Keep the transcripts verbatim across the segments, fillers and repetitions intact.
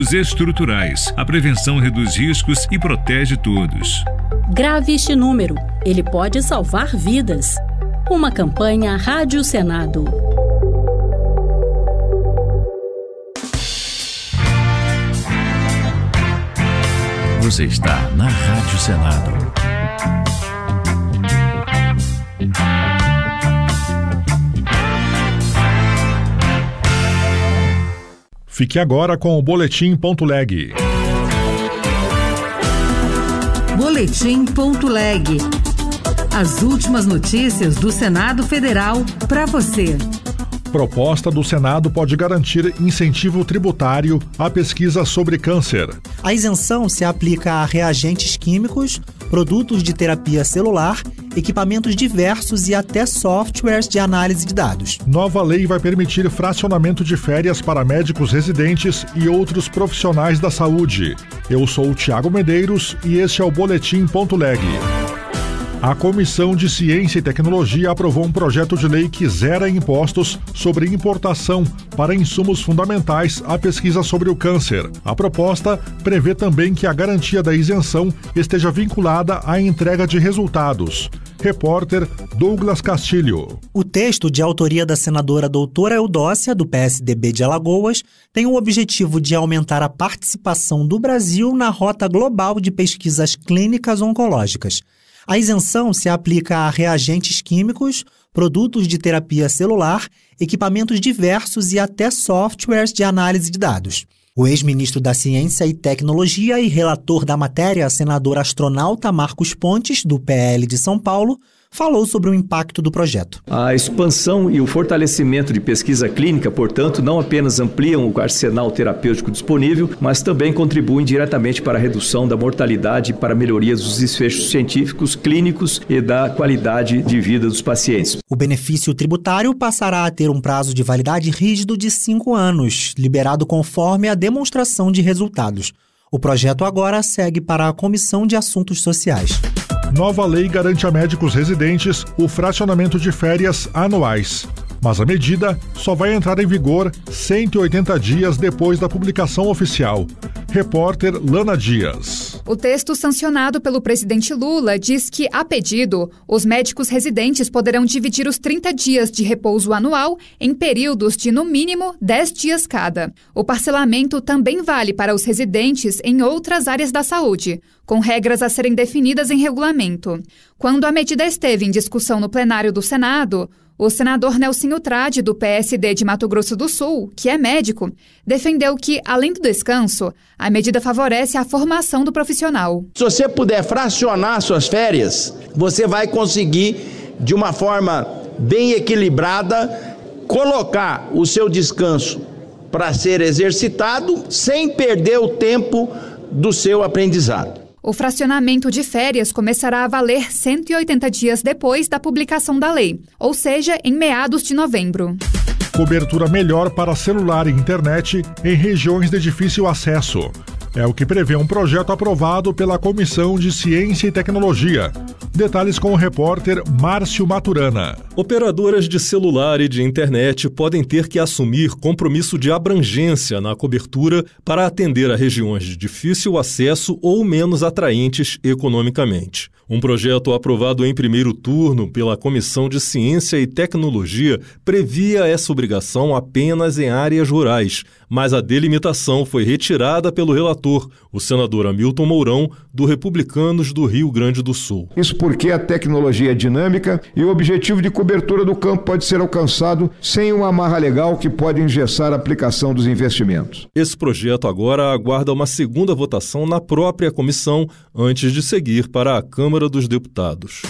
estruturais. A prevenção reduz riscos e protege todos. Grave este número. Ele pode salvar vidas. Uma campanha Rádio Senado. Você está na Rádio Senado. Fique agora com o Boletim Ponto Leg. Boletim Ponto Leg. As últimas notícias do Senado Federal para você. Proposta do Senado pode garantir incentivo tributário à pesquisa sobre câncer. A isenção se aplica a reagentes químicos, produtos de terapia celular, equipamentos diversos e até softwares de análise de dados. Nova lei vai permitir fracionamento de férias para médicos residentes e outros profissionais da saúde. Eu sou o Tiago Medeiros e este é o Boletim Ponto Leg. A Comissão de Ciência e Tecnologia aprovou um projeto de lei que zera impostos sobre importação para insumos fundamentais à pesquisa sobre o câncer. A proposta prevê também que a garantia da isenção esteja vinculada à entrega de resultados. Repórter Douglas Castilho. O texto, de autoria da senadora doutora Eudócia, do P S D B de Alagoas, tem o objetivo de aumentar a participação do Brasil na rota global de pesquisas clínicas oncológicas. A isenção se aplica a reagentes químicos, produtos de terapia celular, equipamentos diversos e até softwares de análise de dados. O ex-ministro da Ciência e Tecnologia e relator da matéria, senador astronauta Marcos Pontes, do P L de São Paulo, falou sobre o impacto do projeto. A expansão e o fortalecimento de pesquisa clínica, portanto, não apenas ampliam o arsenal terapêutico disponível, mas também contribuem diretamente para a redução da mortalidade e para a melhoria dos desfechos científicos, clínicos e da qualidade de vida dos pacientes. O benefício tributário passará a ter um prazo de validade rígido de cinco anos, liberado conforme a demonstração de resultados. O projeto agora segue para a Comissão de Assuntos Sociais. Nova lei garante a médicos residentes o fracionamento de férias anuais. Mas a medida só vai entrar em vigor cento e oitenta dias depois da publicação oficial. Repórter Lana Dias. O texto sancionado pelo presidente Lula diz que, a pedido, os médicos residentes poderão dividir os trinta dias de repouso anual em períodos de, no mínimo, dez dias cada. O parcelamento também vale para os residentes em outras áreas da saúde, com regras a serem definidas em regulamento. Quando a medida esteve em discussão no plenário do Senado, o senador Nelsinho Trade, do P S D de Mato Grosso do Sul, que é médico, defendeu que, além do descanso, a medida favorece a formação do profissional. Se você puder fracionar suas férias, você vai conseguir, de uma forma bem equilibrada, colocar o seu descanso para ser exercitado sem perder o tempo do seu aprendizado. O fracionamento de férias começará a valer cento e oitenta dias depois da publicação da lei, ou seja, em meados de novembro. Cobertura melhor para celular e internet em regiões de difícil acesso. É o que prevê um projeto aprovado pela Comissão de Ciência e Tecnologia. Detalhes com o repórter Márcio Maturana. Operadoras de celular e de internet podem ter que assumir compromisso de abrangência na cobertura para atender a regiões de difícil acesso ou menos atraentes economicamente. Um projeto aprovado em primeiro turno pela Comissão de Ciência e Tecnologia previa essa obrigação apenas em áreas rurais, mas a delimitação foi retirada pelo relator, o senador Hamilton Mourão, do Republicanos do Rio Grande do Sul. Isso porque a tecnologia é dinâmica e o objetivo de cobertura do campo pode ser alcançado sem uma amarra legal que pode engessar a aplicação dos investimentos. Esse projeto agora aguarda uma segunda votação na própria comissão antes de seguir para a Câmara dos Deputados.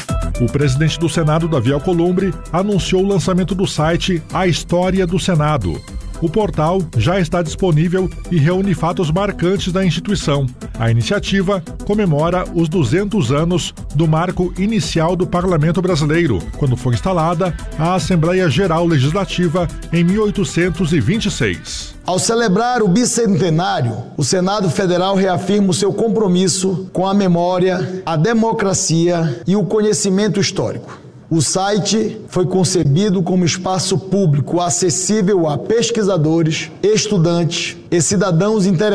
O presidente do Senado, Davi Alcolumbre, anunciou o lançamento do site A História do Senado. O portal já está disponível e reúne fatos marcantes da instituição. A iniciativa comemora os duzentos anos do marco inicial do Parlamento Brasileiro, quando foi instalada a Assembleia Geral Legislativa em mil oitocentos e vinte e seis. Ao celebrar o bicentenário, o Senado Federal reafirma o seu compromisso com a memória, a democracia e o conhecimento histórico. O site foi concebido como espaço público acessível a pesquisadores, estudantes e cidadãos interessados